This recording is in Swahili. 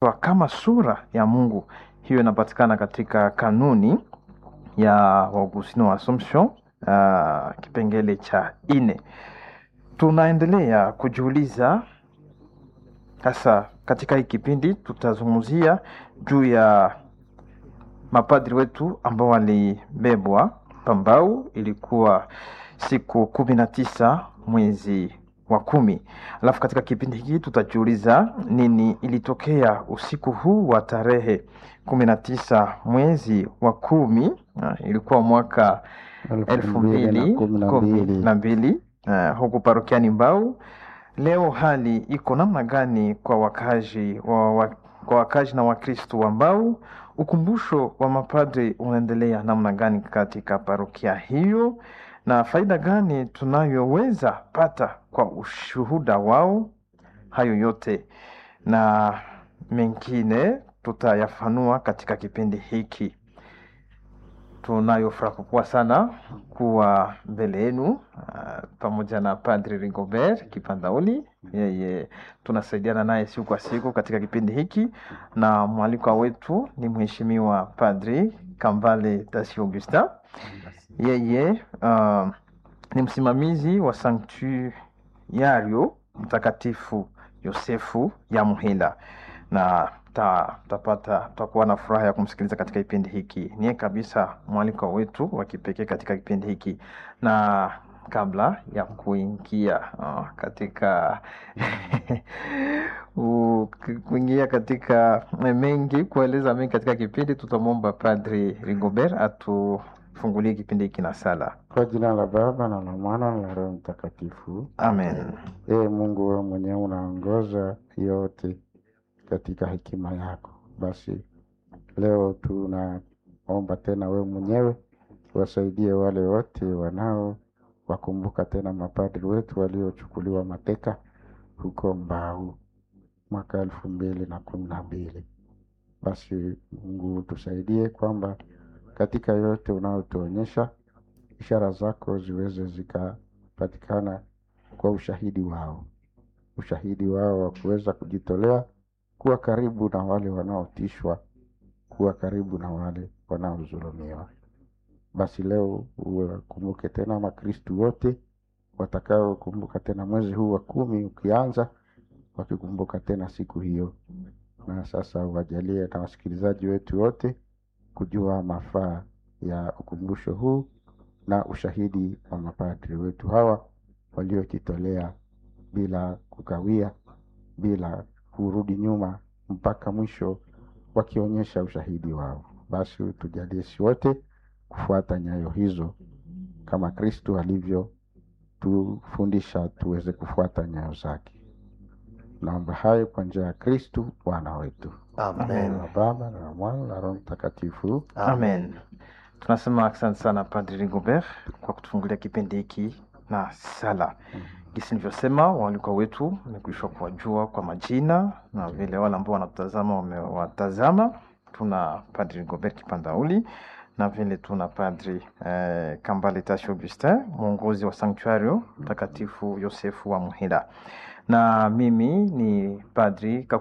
kama sura ya Mungu. Hiyo inapatikana katika kanuni ya Waugustino wa Assumption, kipengele cha 4. Tunaendelea kujiuliza sasa, katika hii kipindi tutazungumzia juu ya mapadri wetu ambao walibebwa Pambau. Ilikuwa siku 19 mwezi wa 10. Alafu katika kipindi hiki tutajiuliza nini ilitokea usiku huu wa tarehe 19 mwezi wa 10. Ilikuwa mwaka 2012 huku parokiani Mbau. Leo hali iko namna gani kwa wakazi na Wakristo wa Mbau? Ukumbusho wa mapadri unaendelea namna gani katika parokia hiyo, na faida gani tunayoweza pata kwa ushuhuda wao? Hayo yote na mengine tutayafanua katika kipindi hiki. Tunayo furaha kubwa sana kuwa mbele yenu pamoja na Padri Rigobert Kipandauli. Yeye tunasaidiana naye siku kwa siku katika kipindi hiki, na mwalikwa wetu ni Mheshimiwa Padri Kambale Tasi Augustin. Yeye ni msimamizi wa Sanctuario Mtakatifu Yosefu ya Muhila, na tutakuwa na furaha ya kumsikiliza katika kipindi hiki. Niye kabisa mwaliko wetu wa kipekee katika kipindi hiki. Na kabla ya kuingia katika kueleza mengi katika kipindi, tutamwomba Padri Rigobert atufungulie kipindi hiki na sala. Kwa jina la Baba na la Mwana na la Roho Mtakatifu. Amen. Mungu, wewe mwenyewe unaongoza yote katika hekima yako. Basi leo tunaomba tena wewe mwenyewe wasaidie wale wote wanao wakumbuka tena mapadri wetu waliochukuliwa mateka huko Mbau mwaka 2012. Basi Mungu tusaidie kwamba katika yote unaotuonyesha ishara zako ziweze zikapatikana kwa ushahidi wao wa kuweza kujitolea kuwa karibu na wale wanaotishwa, kuwa karibu na wale wanaodhulumiwa. Basi leo ukumbuke tena Makristo wote watakao kumbuka tena mwezi huu wa 10 ukianza, wakikumbuka tena siku hiyo. Na sasa wajalie na wasikilizaji wetu wote kujua mafaa ya ukumbusho huu na ushahidi wa mapadri wetu hawa waliojitolea bila kukawia, bila kurudi nyuma, mpaka mwisho wakionyesha ushahidi wao. Basi tujalie wote kufuata nyayo hizo kama Kristo alivyo tufundisha tuweze kufuata nyayo zake. Naomba hayo kwa njia ya Kristo Bwana wetu. Amen. Na Baba na Mwana na Roho Mtakatifu. Amen. Tunasema asante sana Padri Rigobert kwa kutufungulia kipindi hiki na sala. Jinsi nilivyosema, walikuwa wetu nimekwisha kuwajua kwa majina, na vile wale ambao wanatazama wamewatazama. Tuna Padri Rigobert Kipandauli, na vile tuna Padri Kambale Tasi Augustin, mwongozi wa Sanctuario Mtakatifu Yosefu wa Muhila, na mimi ni Padri